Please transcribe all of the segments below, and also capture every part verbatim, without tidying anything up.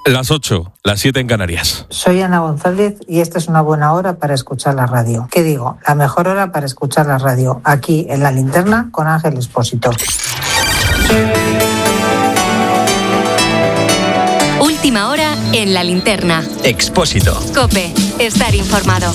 Las ocho, las siete en Canarias. Soy Ana González y esta es una buena hora para escuchar la radio. ¿Qué digo? La mejor hora para escuchar la radio, aquí en La Linterna con Ángel Expósito. Última hora en La Linterna. Expósito. COPE. Estar informado.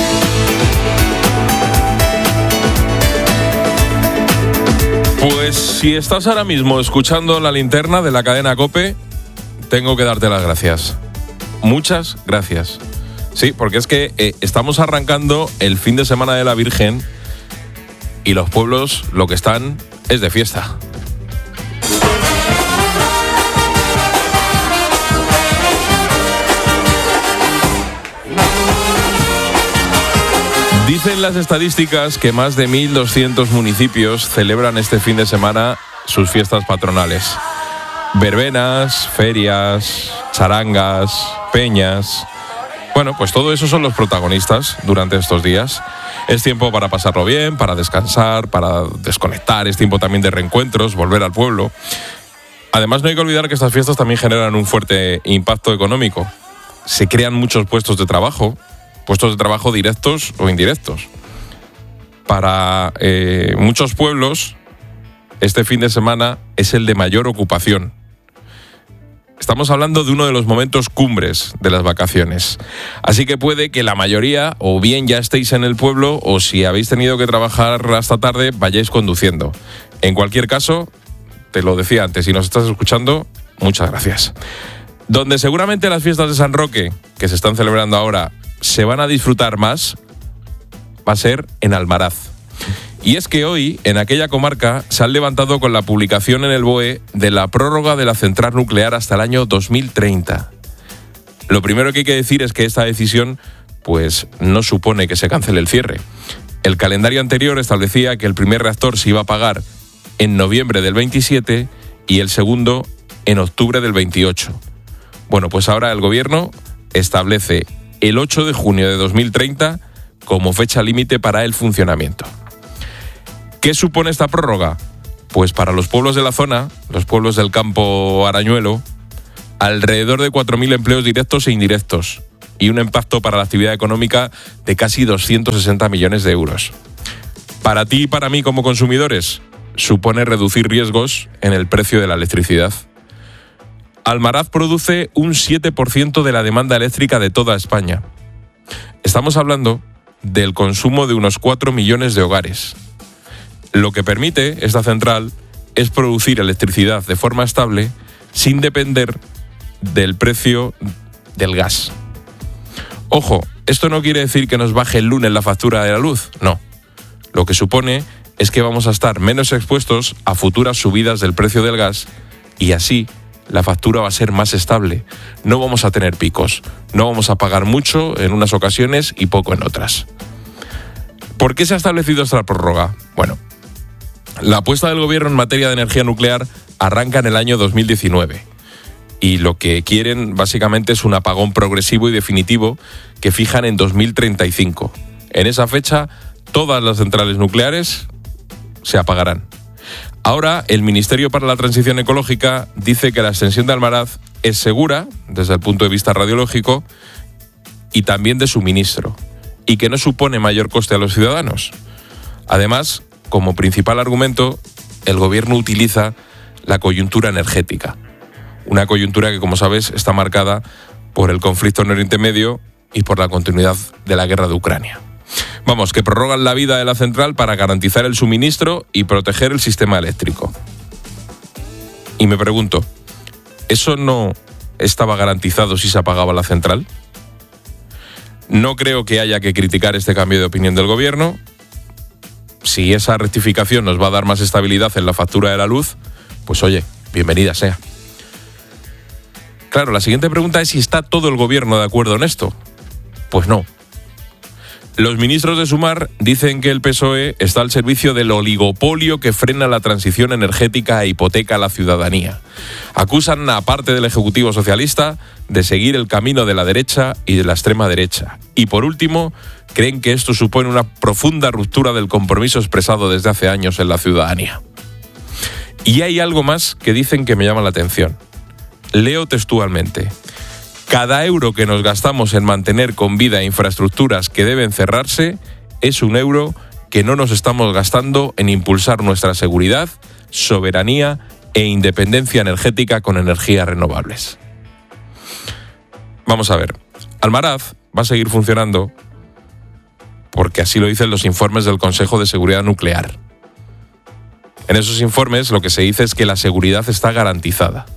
Pues si estás ahora mismo escuchando La Linterna de la cadena COPE, tengo que darte las gracias. Muchas gracias. Sí, porque es que eh, estamos arrancando el fin de semana de la Virgen y los pueblos lo que están es de fiesta. Dicen las estadísticas que más de mil doscientos municipios celebran este fin de semana sus fiestas patronales. Verbenas, ferias, charangas, peñas. Bueno, pues todo eso son los protagonistas durante estos días. Es tiempo para pasarlo bien, para descansar, para desconectar. Es tiempo también de reencuentros, volver al pueblo. Además, no hay que olvidar que estas fiestas también generan un fuerte impacto económico. Se crean muchos puestos de trabajo, puestos de trabajo directos o indirectos. Para eh, muchos pueblos, este fin de semana es el de mayor ocupación. Estamos hablando de uno de los momentos cumbres de las vacaciones. Así que puede que la mayoría, o bien ya estéis en el pueblo, o si habéis tenido que trabajar hasta tarde, vayáis conduciendo. En cualquier caso, te lo decía antes, si nos estás escuchando, muchas gracias. Donde seguramente las fiestas de San Roque, que se están celebrando ahora, se van a disfrutar más, va a ser en Almaraz. Y es que hoy, en aquella comarca, se han levantado con la publicación en el B O E de la prórroga de la central nuclear hasta el año dos mil treinta. Lo primero que hay que decir es que esta decisión, pues, no supone que se cancele el cierre. El calendario anterior establecía que el primer reactor se iba a apagar en noviembre del veintisiete y el segundo en octubre del veintiocho. Bueno, pues ahora el gobierno establece el ocho de junio de dos mil treinta como fecha límite para el funcionamiento. ¿Qué supone esta prórroga? Pues para los pueblos de la zona, los pueblos del campo arañuelo, alrededor de cuatro mil empleos directos e indirectos y un impacto para la actividad económica de casi doscientos sesenta millones de euros. Para ti y para mí como consumidores, supone reducir riesgos en el precio de la electricidad. Almaraz produce un siete por ciento de la demanda eléctrica de toda España. Estamos hablando del consumo de unos cuatro millones de hogares. Lo que permite esta central es producir electricidad de forma estable sin depender del precio del gas. Ojo, esto no quiere decir que nos baje el lunes la factura de la luz, no. Lo que supone es que vamos a estar menos expuestos a futuras subidas del precio del gas y así la factura va a ser más estable. No vamos a tener picos, no vamos a pagar mucho en unas ocasiones y poco en otras. ¿Por qué se ha establecido esta prórroga? Bueno, la apuesta del gobierno en materia de energía nuclear arranca en el año dos mil diecinueve y lo que quieren básicamente es un apagón progresivo y definitivo que fijan en dos mil treinta y cinco. En esa fecha, todas las centrales nucleares se apagarán. Ahora, el Ministerio para la Transición Ecológica dice que la extensión de Almaraz es segura desde el punto de vista radiológico y también de suministro y que no supone mayor coste a los ciudadanos. Además, como principal argumento, el gobierno utiliza la coyuntura energética. Una coyuntura que, como sabes, está marcada por el conflicto en Oriente Medio y por la continuidad de la guerra de Ucrania. Vamos, que prorrogan la vida de la central para garantizar el suministro y proteger el sistema eléctrico. Y me pregunto, ¿eso no estaba garantizado si se apagaba la central? No creo que haya que criticar este cambio de opinión del gobierno. Si esa rectificación nos va a dar más estabilidad en la factura de la luz, pues oye, bienvenida sea. Claro, la siguiente pregunta es si está todo el gobierno de acuerdo en esto. Pues no. Los ministros de Sumar dicen que el P S O E está al servicio del oligopolio que frena la transición energética e hipoteca a la ciudadanía. Acusan a parte del Ejecutivo Socialista de seguir el camino de la derecha y de la extrema derecha. Y por último, creen que esto supone una profunda ruptura del compromiso expresado desde hace años en la ciudadanía. Y hay algo más que dicen que me llama la atención. Leo textualmente. Cada euro que nos gastamos en mantener con vida infraestructuras que deben cerrarse es un euro que no nos estamos gastando en impulsar nuestra seguridad, soberanía e independencia energética con energías renovables. Vamos a ver, Almaraz va a seguir funcionando porque así lo dicen los informes del Consejo de Seguridad Nuclear. En esos informes lo que se dice es que la seguridad está garantizada.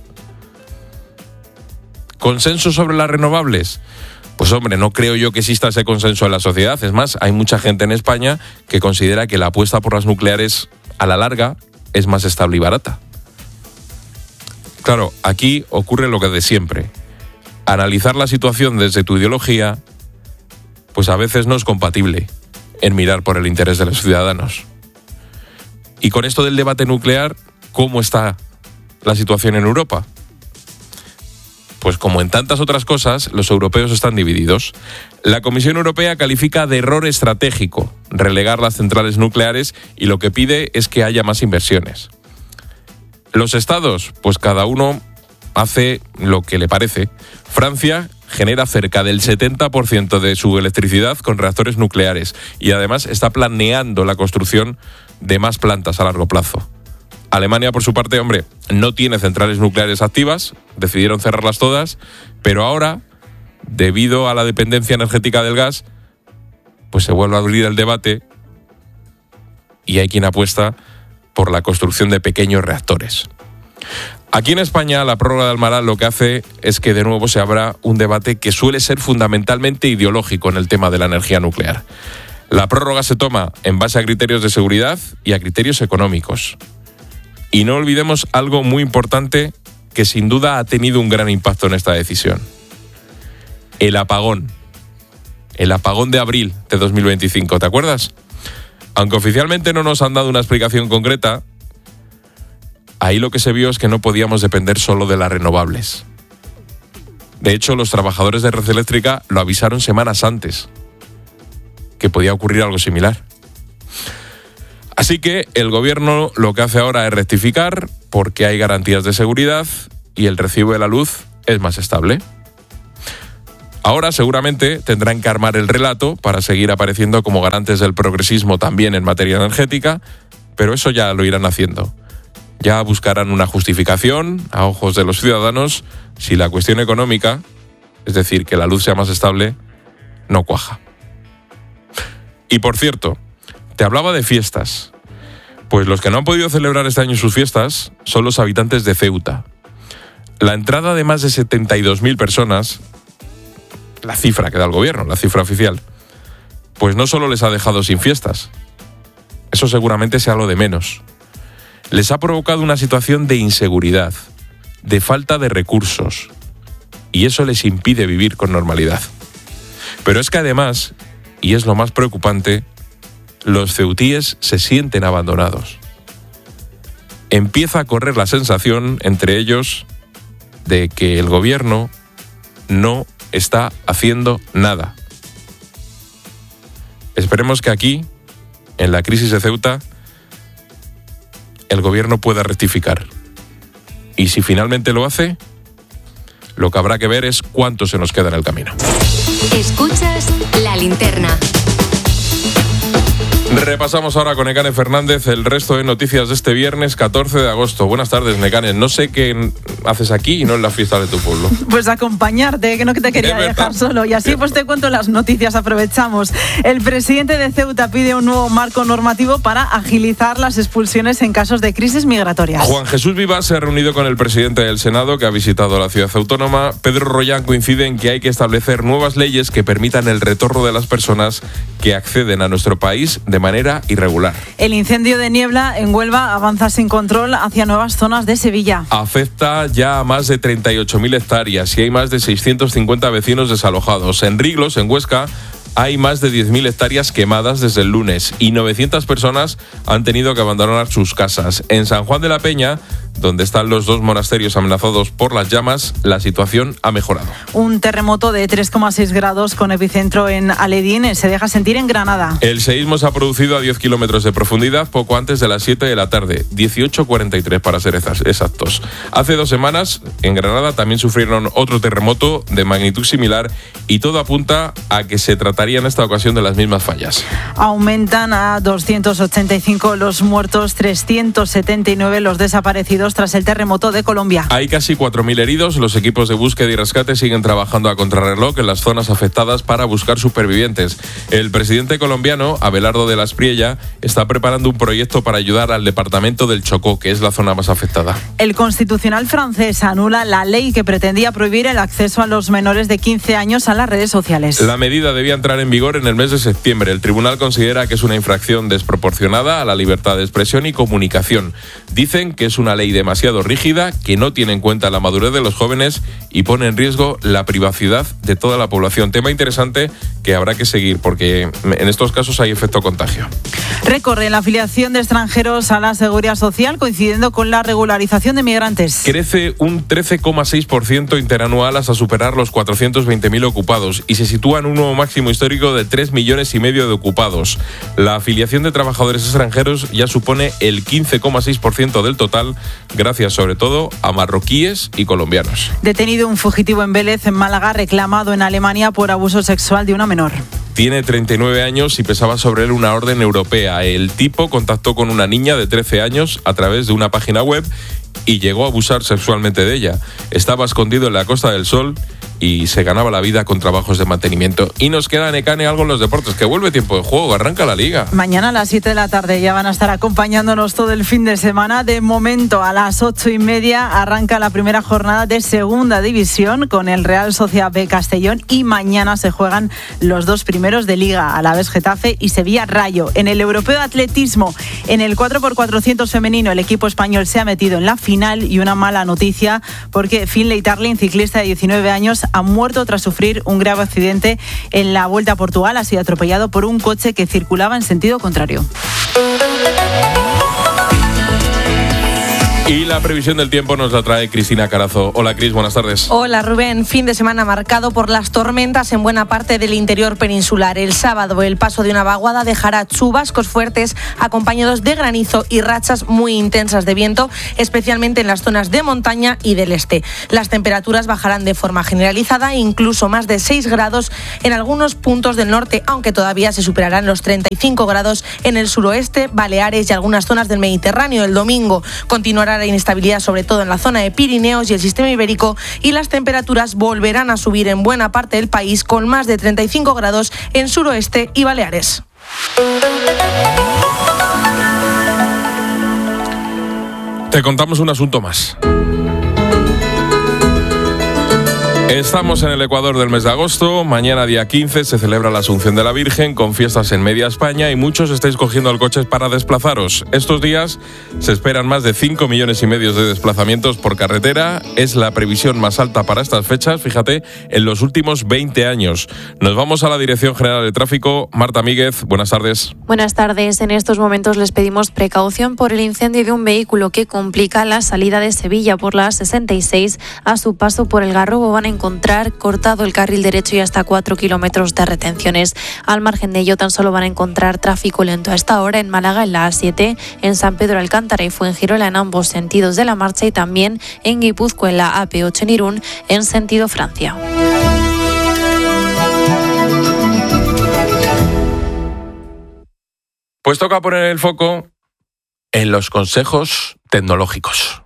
¿Consenso sobre las renovables? Pues hombre, no creo yo que exista ese consenso en la sociedad. Es más, hay mucha gente en España que considera que la apuesta por las nucleares a la larga es más estable y barata. Claro, aquí ocurre lo que de siempre. Analizar la situación desde tu ideología, pues a veces no es compatible en mirar por el interés de los ciudadanos. Y con esto del debate nuclear, ¿cómo está la situación en Europa? Pues como en tantas otras cosas, los europeos están divididos. La Comisión Europea califica de error estratégico relegar las centrales nucleares y lo que pide es que haya más inversiones. Los estados, pues cada uno hace lo que le parece. Francia genera cerca del setenta por ciento de su electricidad con reactores nucleares y además está planeando la construcción de más plantas a largo plazo. Alemania, por su parte, hombre, no tiene centrales nucleares activas, decidieron cerrarlas todas, pero ahora, debido a la dependencia energética del gas, pues se vuelve a abrir el debate y hay quien apuesta por la construcción de pequeños reactores. Aquí en España, la prórroga de Almaraz lo que hace es que de nuevo se abra un debate que suele ser fundamentalmente ideológico en el tema de la energía nuclear. La prórroga se toma en base a criterios de seguridad y a criterios económicos. Y no olvidemos algo muy importante que sin duda ha tenido un gran impacto en esta decisión. El apagón. El apagón de abril de dos mil veinticinco, ¿te acuerdas? Aunque oficialmente no nos han dado una explicación concreta, ahí lo que se vio es que no podíamos depender solo de las renovables. De hecho, los trabajadores de Red Eléctrica lo avisaron semanas antes, que podía ocurrir algo similar. Así que el gobierno lo que hace ahora es rectificar porque hay garantías de seguridad y el recibo de la luz es más estable. Ahora seguramente tendrán que armar el relato para seguir apareciendo como garantes del progresismo también en materia energética, pero eso ya lo irán haciendo. Ya buscarán una justificación a ojos de los ciudadanos si la cuestión económica, es decir, que la luz sea más estable, no cuaja. Y por cierto, te hablaba de fiestas. Pues los que no han podido celebrar este año sus fiestas son los habitantes de Ceuta. La entrada de más de setenta y dos mil personas, la cifra que da el gobierno, la cifra oficial, pues no solo les ha dejado sin fiestas, eso seguramente sea lo de menos. Les ha provocado una situación de inseguridad, de falta de recursos, y eso les impide vivir con normalidad. Pero es que además, y es lo más preocupante, los ceutíes se sienten abandonados. Empieza a correr la sensación entre ellos de que el gobierno no está haciendo nada. Esperemos que aquí, en la crisis de Ceuta, el gobierno pueda rectificar. Y si finalmente lo hace, lo que habrá que ver es cuánto se nos queda en el camino. Escuchas La Linterna. Repasamos ahora con Nekane Fernández el resto de noticias de este viernes catorce de agosto. Buenas tardes, Nekane. No sé qué haces aquí y no en la fiesta de tu pueblo. Pues acompañarte, que no te quería dejar solo. Y así pues te cuento las noticias, aprovechamos. El presidente de Ceuta pide un nuevo marco normativo para agilizar las expulsiones en casos de crisis migratorias. Juan Jesús Vivas se ha reunido con el presidente del Senado, que ha visitado la ciudad autónoma. Pedro Rollán coincide en que hay que establecer nuevas leyes que permitan el retorno de las personas que acceden a nuestro país de manera irregular. El incendio de niebla en Huelva avanza sin control hacia nuevas zonas de Sevilla. Afecta ya a más de treinta y ocho mil hectáreas y hay más de seiscientos cincuenta vecinos desalojados. En Riglos, en Huesca, hay más de diez mil hectáreas quemadas desde el lunes y novecientas personas han tenido que abandonar sus casas. En San Juan de la Peña, donde están los dos monasterios amenazados por las llamas, la situación ha mejorado. Un terremoto de tres coma seis grados con epicentro en Aledín se deja sentir en Granada. El seísmo se ha producido a diez kilómetros de profundidad poco antes de las siete de la tarde, dieciocho cuarenta y tres para ser exactos. Hace dos semanas en Granada también sufrieron otro terremoto de magnitud similar y todo apunta a que se trataría en esta ocasión de las mismas fallas. Aumentan a doscientos ochenta y cinco los muertos, trescientos setenta y nueve los desaparecidos tras el terremoto de Colombia. Hay casi cuatro mil heridos. Los equipos de búsqueda y rescate siguen trabajando a contrarreloj en las zonas afectadas para buscar supervivientes. El presidente colombiano, Abelardo de la Espriella, está preparando un proyecto para ayudar al departamento del Chocó, que es la zona más afectada. El Constitucional francés anula la ley que pretendía prohibir el acceso a los menores de quince años a las redes sociales. La medida debía entrar en vigor en el mes de septiembre. El tribunal considera que es una infracción desproporcionada a la libertad de expresión y comunicación. Dicen que es una ley demasiado rígida, que no tiene en cuenta la madurez de los jóvenes y pone en riesgo la privacidad de toda la población. Tema interesante que habrá que seguir porque en estos casos hay efecto contagio. Récord en la afiliación de extranjeros a la Seguridad Social coincidiendo con la regularización de migrantes. Crece un trece coma seis por ciento interanual hasta superar los cuatrocientos veinte mil ocupados y se sitúa en un nuevo máximo histórico de tres millones y medio de ocupados. La afiliación de trabajadores extranjeros ya supone el quince coma seis por ciento del total, gracias sobre todo a marroquíes y colombianos. Detenido un fugitivo en Vélez, en Málaga, reclamado en Alemania por abuso sexual de una menor. Tiene treinta y nueve años y pesaba sobre él una orden europea. El tipo contactó con una niña de trece años a través de una página web y llegó a abusar sexualmente de ella. Estaba escondido en la Costa del Sol y se ganaba la vida con trabajos de mantenimiento. Y nos queda, Necane, algo en los deportes, que vuelve tiempo de juego, arranca la Liga. Mañana a las siete de la tarde ya van a estar acompañándonos todo el fin de semana. De momento, a las ocho y media arranca la primera jornada de Segunda División con el Real Sociedad B Castellón y mañana se juegan los dos primeros de Liga, Alavés Getafe y Sevilla Rayo. En el Europeo de Atletismo, en el cuatro por cuatrocientos femenino, el equipo español se ha metido en la final y una mala noticia porque Finlay Tarling, ciclista de diecinueve años, ha muerto tras sufrir un grave accidente en la Vuelta a Portugal. Ha sido atropellado por un coche que circulaba en sentido contrario. Y la previsión del tiempo nos la trae Cristina Carazo. Hola, Cris, buenas tardes. Hola, Rubén. Fin de semana marcado por las tormentas en buena parte del interior peninsular. El sábado, el paso de una vaguada dejará chubascos fuertes acompañados de granizo y rachas muy intensas de viento, especialmente en las zonas de montaña y del este. Las temperaturas bajarán de forma generalizada, incluso más de seis grados en algunos puntos del norte, aunque todavía se superarán los treinta y cinco grados en el suroeste, Baleares y algunas zonas del Mediterráneo. El domingo continuará la inestabilidad, sobre todo en la zona de Pirineos y el sistema ibérico, y las temperaturas volverán a subir en buena parte del país con más de treinta y cinco grados en suroeste y Baleares. Te contamos un asunto más. Estamos en el Ecuador del mes de agosto. Mañana, día quince, se celebra la Asunción de la Virgen con fiestas en media España y muchos estáis cogiendo el coche para desplazaros. Estos días se esperan más de cinco millones y medio de desplazamientos por carretera. Es la previsión más alta para estas fechas, fíjate, en los últimos veinte años. Nos vamos a la Dirección General de Tráfico. Marta Míguez, buenas tardes. Buenas tardes. En estos momentos les pedimos precaución por el incendio de un vehículo que complica la salida de Sevilla por la A sesenta y seis. A su paso por el Garrobo van a encontrar cortado el carril derecho y hasta cuatro kilómetros de retenciones. Al margen de ello, tan solo van a encontrar tráfico lento a esta hora en Málaga en la A siete, en San Pedro Alcántara y Fuengirola en ambos sentidos de la marcha y también en Guipúzcoa en la A P ocho en Irún en sentido Francia. Pues toca poner el foco en los consejos tecnológicos.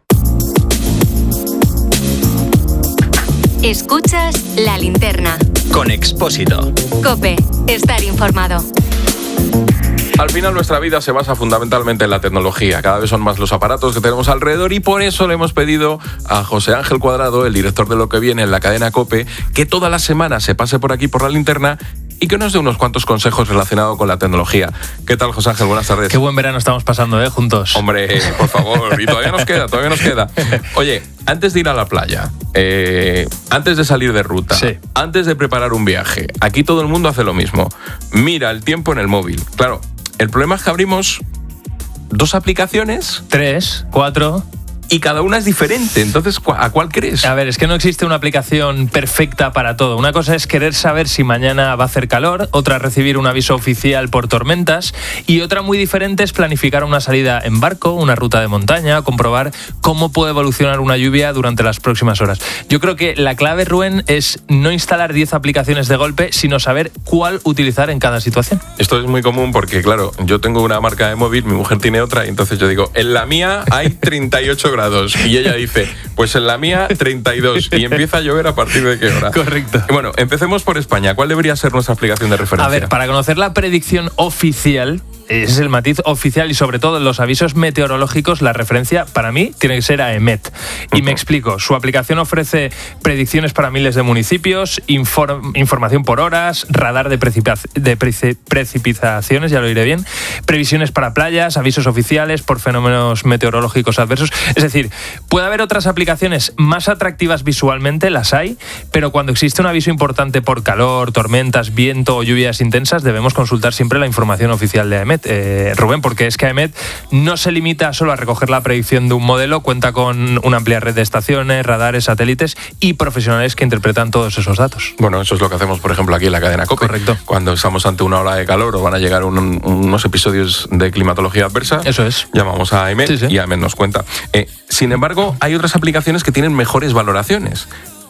Escuchas La Linterna. Con Expósito. COPE. Estar informado. Al final nuestra vida se basa fundamentalmente en la tecnología. Cada vez son más los aparatos que tenemos alrededor y por eso le hemos pedido a José Ángel Cuadrado, el director de Lo que Viene en la cadena COPE, que toda la semana se pase por aquí por La Linterna y que nos dé unos cuantos consejos relacionados con la tecnología. ¿Qué tal, José Ángel? Buenas tardes. Qué buen verano estamos pasando, ¿eh? Juntos. Hombre, por favor. Y todavía nos queda, todavía nos queda. Oye, antes de ir a la playa, eh, antes de salir de ruta, sí. antes de preparar un viaje, aquí todo el mundo hace lo mismo. Mira el tiempo en el móvil. Claro, el problema es que abrimos dos aplicaciones. Tres, cuatro... y cada una es diferente. Entonces, ¿a cuál crees? A ver, es que no existe una aplicación perfecta para todo. Una cosa es querer saber si mañana va a hacer calor, otra recibir un aviso oficial por tormentas y otra muy diferente es planificar una salida en barco, una ruta de montaña, comprobar cómo puede evolucionar una lluvia durante las próximas horas. Yo creo que la clave, Rubén, es no instalar diez aplicaciones de golpe, sino saber cuál utilizar en cada situación. Esto es muy común porque, claro, yo tengo una marca de móvil, mi mujer tiene otra, y entonces yo digo, en la mía hay treinta y ocho grados. Y ella dice, pues en la mía treinta y dos. Y empieza a llover a partir de qué hora. Correcto. Bueno, empecemos por España. ¿Cuál debería ser nuestra aplicación de referencia? A ver, para conocer la predicción oficial, ese es el matiz oficial y sobre todo en los avisos meteorológicos, la referencia para mí tiene que ser a EMET. Y uh-huh. me explico, su aplicación ofrece predicciones para miles de municipios, inform- información por horas, radar de, precipita- de preci- precipitaciones, ya lo diré bien, previsiones para playas, avisos oficiales por fenómenos meteorológicos adversos. Es decir, puede haber otras aplicaciones más atractivas visualmente, las hay, pero cuando existe un aviso importante por calor, tormentas, viento o lluvias intensas, debemos consultar siempre la información oficial de EMET. Eh, Rubén, porque es que EMET no se limita solo a recoger la predicción de un modelo, cuenta con una amplia red de estaciones, radares, satélites y profesionales que interpretan todos esos datos. Bueno, eso es lo que hacemos, por ejemplo, aquí en la cadena COPE. Correcto. Cuando estamos ante una ola de calor o van a llegar un, unos episodios de climatología adversa, eso es. Llamamos a EMET sí, sí. y EMET nos cuenta. Eh, sin embargo, hay otras aplicaciones que tienen mejores valoraciones.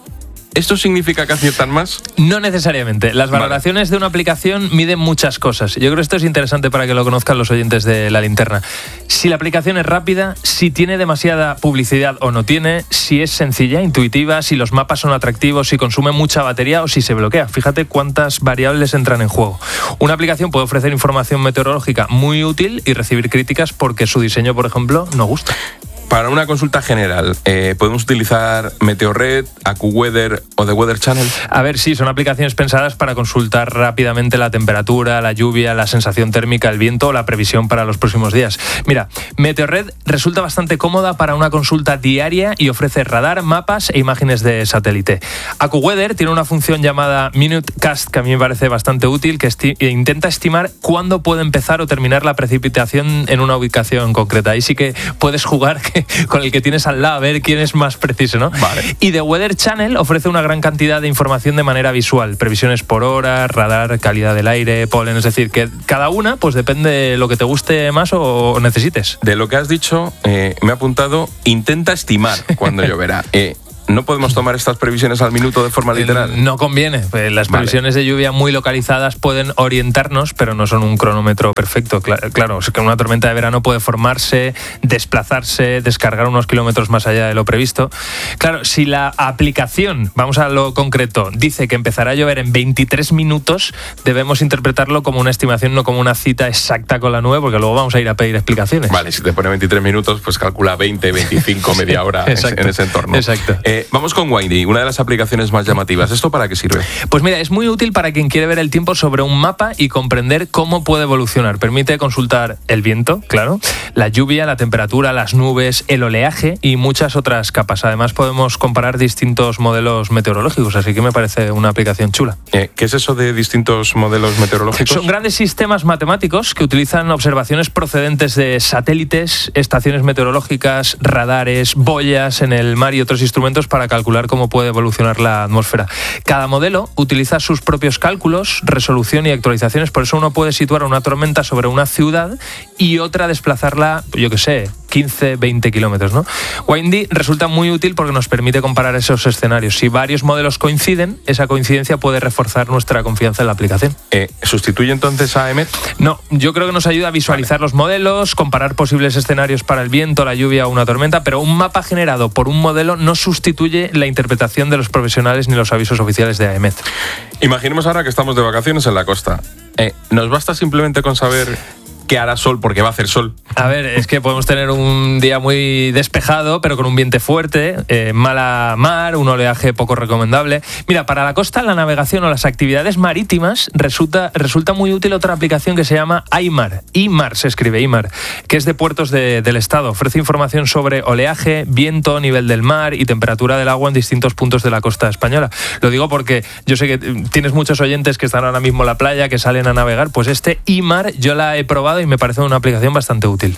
¿Esto significa que aciertan más? No necesariamente. Las valoraciones vale. de una aplicación miden muchas cosas. Yo creo que esto es interesante para que lo conozcan los oyentes de La Linterna. Si la aplicación es rápida, si tiene demasiada publicidad o no tiene, si es sencilla, intuitiva, si los mapas son atractivos, si consume mucha batería o si se bloquea. Fíjate cuántas variables entran en juego. Una aplicación puede ofrecer información meteorológica muy útil y recibir críticas porque su diseño, por ejemplo, no gusta. Para una consulta general, eh, ¿podemos utilizar Meteorred, AccuWeather o The Weather Channel? A ver, sí, son aplicaciones pensadas para consultar rápidamente la temperatura, la lluvia, la sensación térmica, el viento o la previsión para los próximos días. Mira, Meteorred resulta bastante cómoda para una consulta diaria y ofrece radar, mapas e imágenes de satélite. AccuWeather tiene una función llamada Minutecast que a mí me parece bastante útil, que esti- intenta estimar cuándo puede empezar o terminar la precipitación en una ubicación concreta. Ahí sí que puedes jugar con el que tienes al lado, a ver quién es más preciso, ¿no? Vale. Y The Weather Channel ofrece una gran cantidad de información de manera visual, previsiones por hora, radar, calidad del aire, polen, es decir, que cada una pues depende de lo que te guste más o necesites. De lo que has dicho, eh, me he apuntado, intenta estimar cuándo lloverá. Eh, ¿No podemos tomar estas previsiones al minuto de forma literal? No conviene. Las previsiones vale. de lluvia muy localizadas pueden orientarnos, pero no son un cronómetro perfecto. Claro, es que una tormenta de verano puede formarse, desplazarse, descargar unos kilómetros más allá de lo previsto. Claro, si la aplicación, vamos a lo concreto, dice que empezará a llover en veintitrés minutos, debemos interpretarlo como una estimación, no como una cita exacta con la nube, porque luego vamos a ir a pedir explicaciones. Vale, si te pone veintitrés minutos, pues calcula veinte, veinticinco, media hora exacto, en ese entorno. Exacto. Eh, vamos con Windy, una de las aplicaciones más llamativas. ¿Esto para qué sirve? Pues mira, es muy útil para quien quiere ver el tiempo sobre un mapa y comprender cómo puede evolucionar. Permite consultar el viento, claro, la lluvia, la temperatura, las nubes, el oleaje y muchas otras capas. Además podemos comparar distintos modelos meteorológicos, así que me parece una aplicación chula. Eh, ¿Qué es eso de distintos modelos meteorológicos? Son grandes sistemas matemáticos que utilizan observaciones procedentes de satélites, estaciones meteorológicas, radares, boyas en el mar y otros instrumentos para calcular cómo puede evolucionar la atmósfera. Cada modelo utiliza sus propios cálculos, resolución y actualizaciones, por eso uno puede situar una tormenta sobre una ciudad y otra desplazarla, yo qué sé, quince, veinte kilómetros, ¿no? Windy resulta muy útil porque nos permite comparar esos escenarios. Si varios modelos coinciden, esa coincidencia puede reforzar nuestra confianza en la aplicación. Eh, ¿Sustituye entonces a EMET? No, yo creo que nos ayuda a visualizar vale. los modelos, comparar posibles escenarios para el viento, la lluvia o una tormenta, pero un mapa generado por un modelo no sustituye la interpretación de los profesionales ni los avisos oficiales de EMET. Imaginemos ahora que estamos de vacaciones en la costa. Eh, ¿Nos basta simplemente con saber que hará sol porque va a hacer sol? A ver, es que podemos tener un día muy despejado, pero con un viento fuerte, eh, mala mar, un oleaje poco recomendable. Mira, para la costa, la navegación o las actividades marítimas resulta, resulta muy útil otra aplicación que se llama IMAR. IMAR se escribe IMAR, que es de puertos de, del estado. Ofrece información sobre oleaje, viento, nivel del mar y temperatura del agua en distintos puntos de la costa española. Lo digo porque yo sé que tienes muchos oyentes que están ahora mismo en la playa, que salen a navegar. Pues este IMAR yo la he probado y me parece una aplicación bastante útil.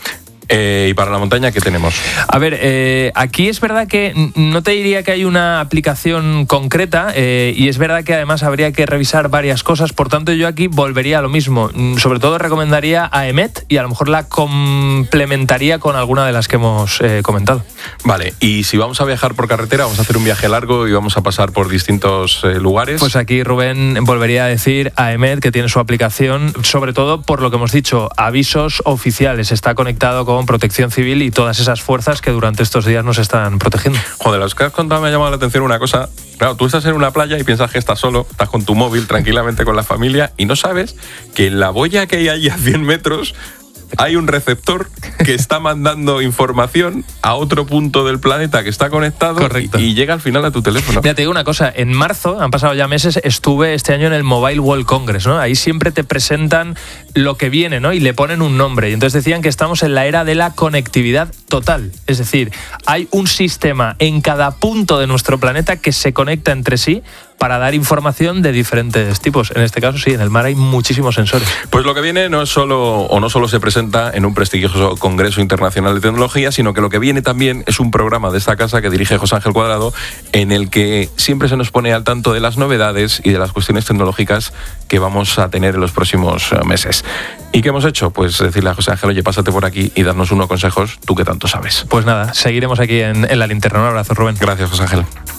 Eh, ¿Y para la montaña qué tenemos? A ver, eh, aquí es verdad que no te diría que hay una aplicación concreta eh, y es verdad que además habría que revisar varias cosas, por tanto yo aquí volvería a lo mismo. Sobre todo recomendaría a Emet y a lo mejor la complementaría con alguna de las que hemos eh, comentado. Vale, y si vamos a viajar por carretera, vamos a hacer un viaje largo y vamos a pasar por distintos eh, lugares. Pues aquí Rubén volvería a decir a Emet, que tiene su aplicación, sobre todo por lo que hemos dicho, avisos oficiales, está conectado con Protección Civil y todas esas fuerzas que durante estos días nos están protegiendo. Joder, los que has contado me ha llamado la atención una cosa. Claro, tú estás en una playa y piensas que estás solo, estás con tu móvil tranquilamente con la familia y no sabes que en la boya que hay allí a cien metros hay un receptor que está mandando información a otro punto del planeta que está conectado. Correcto. Y, y llega al final a tu teléfono. Ya te digo una cosa, en marzo, han pasado ya meses, estuve este año en el Mobile World Congress, ¿no? Ahí siempre te presentan lo que viene, ¿no? Y le ponen un nombre. Y entonces decían que estamos en la era de la conectividad total. Es decir, hay un sistema en cada punto de nuestro planeta que se conecta entre sí para dar información de diferentes tipos. En este caso, sí, en el mar hay muchísimos sensores. Pues lo que viene no es solo, o no solo se presenta en un prestigioso Congreso Internacional de Tecnología, sino que lo que viene también es un programa de esta casa que dirige José Ángel Cuadrado, en el que siempre se nos pone al tanto de las novedades y de las cuestiones tecnológicas que vamos a tener en los próximos meses. ¿Y qué hemos hecho? Pues decirle a José Ángel, oye, pásate por aquí y darnos unos consejos, tú que tanto sabes. Pues nada, seguiremos aquí en, en La Linterna. Un abrazo, Rubén. Gracias, José Ángel.